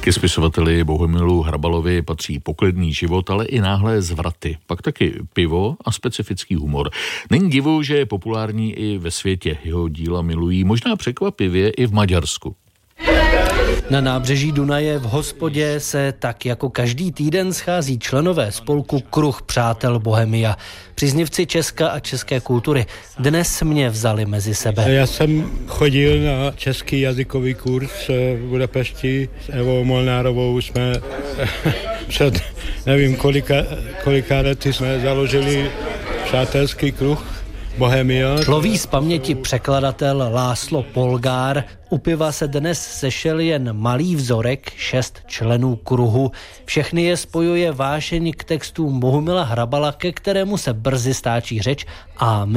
Ke spisovateli Bohumilu Hrabalovi patří poklidný život, ale i náhlé zvraty. Pak taky pivo a specifický humor. Není divu, že je populární i ve světě. Jeho díla milují možná překvapivě i v Maďarsku. Na nábřeží Dunaje v hospodě se tak jako každý týden schází členové spolku Kruh přátel Bohemia. Příznivci Česka a české kultury dnes mě vzali mezi sebe. Já jsem chodil na český jazykový kurz v Budapešti. S Evou Molnárovou jsme před nevím kolika lety jsme založili přátelský kruh Bohemia. Loví z paměti překladatel László Polgár. U piva se dnes sešel jen malý vzorek, 6 členů kruhu. Všechny je spojuje vášeň k textům Bohumila Hrabala, ke kterému se brzy stáčí řeč a